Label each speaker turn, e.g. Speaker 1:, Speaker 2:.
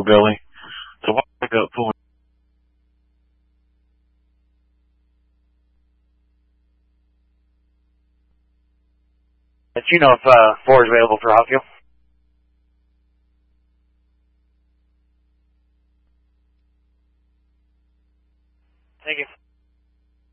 Speaker 1: Billy. So why pick up pulling?
Speaker 2: Let you know if 4 is available for Hawkville. Thank you.